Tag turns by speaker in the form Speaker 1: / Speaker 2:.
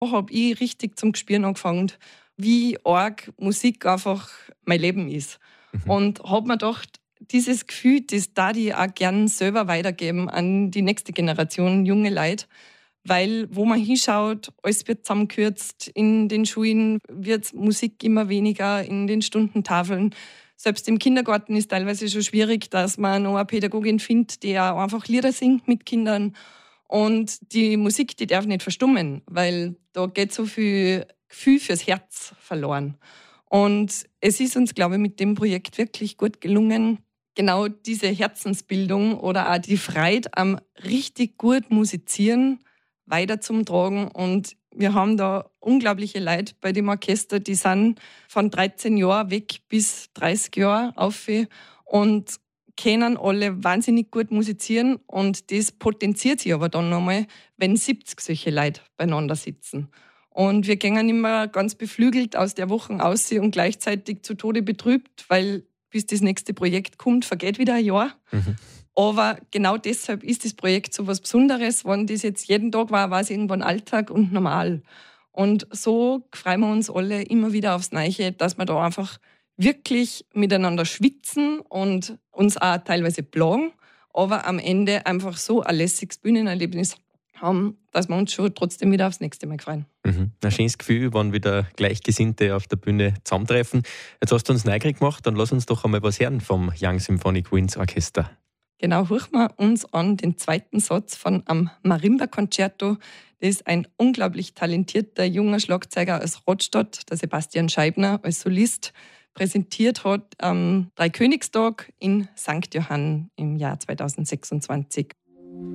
Speaker 1: habe ich richtig zum Gespüren angefangen, wie arg Musik einfach mein Leben ist. Und habe mir gedacht, dieses Gefühl, das darf ich auch gern selber weitergeben an die nächste Generation, junge Leute. Weil, wo man hinschaut, alles wird zusammengekürzt. In den Schulen wird Musik immer weniger, in den Stundentafeln. Selbst im Kindergarten ist teilweise schon schwierig, dass man noch eine Pädagogin findet, die auch einfach Lieder singt mit Kindern. Und die Musik, die darf nicht verstummen, weil da geht so viel Gefühl fürs Herz verloren. Und es ist uns, glaube ich, mit dem Projekt wirklich gut gelungen, genau diese Herzensbildung oder auch die Freude am richtig gut Musizieren weiterzutragen. Und wir haben da unglaubliche Leute bei dem Orchester, die sind von 13 Jahren weg bis 30 Jahre auf und können alle wahnsinnig gut musizieren. Und das potenziert sich aber dann nochmal, wenn 70 solche Leute beieinander sitzen. Und wir gehen immer ganz beflügelt aus der Woche aus und gleichzeitig zu Tode betrübt, weil bis das nächste Projekt kommt, vergeht wieder ein Jahr. Aber genau deshalb ist das Projekt so was Besonderes. Wenn das jetzt jeden Tag war es irgendwann Alltag und normal. Und so freuen wir uns alle immer wieder aufs Neue, dass wir da einfach wirklich miteinander schwitzen und uns auch teilweise plagen, aber am Ende einfach so ein lässiges Bühnenerlebnis haben, dass wir uns schon trotzdem wieder aufs nächste Mal freuen.
Speaker 2: Ein schönes Gefühl, wenn wieder Gleichgesinnte auf der Bühne zusammentreffen. Jetzt hast du uns neugierig gemacht, dann lass uns doch einmal was hören vom Young Symphonic Winds Orchester.
Speaker 1: Genau, hören wir uns an den zweiten Satz von am Marimba Concerto. Das ist ein unglaublich talentierter junger Schlagzeuger aus Rottstadt, der Sebastian Scheibner, als Solist präsentiert hat am Dreikönigstag in St. Johann im Jahr 2026.